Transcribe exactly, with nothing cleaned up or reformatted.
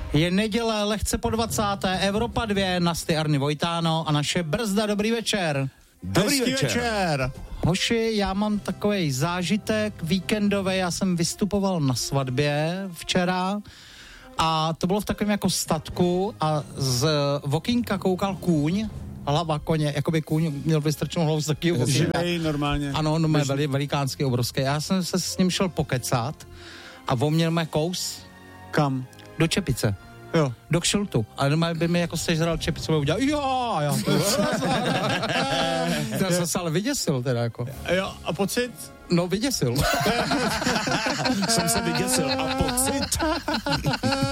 Je neděle, lehce po dvacáté, Evropa dva, Nasty Arny Vojtáno a naše brzda. Dobrý večer. Dobrý večer. večer. Hoši, já mám takovej zážitek víkendový, já jsem vystupoval na svatbě včera a to bylo v takovém jako statku a z okýnka koukal kůň, hlava koně, jakoby kůň měl vystrčenou hlavu z takového okýnka. Živej normálně. Ano, no mé veli, velikánský, obrovský. Já jsem se s ním šel pokecat a on měl mé kous. Kam? Do Čepice. Jo. Do kšiltu. Ale normálně by mi jako sežral čepicu a udělal, jo, já to Já jsem se ale vyděsil teda jako. Jo, a pocit? No, vyděsil. Jsem se vyděsil. A pocit?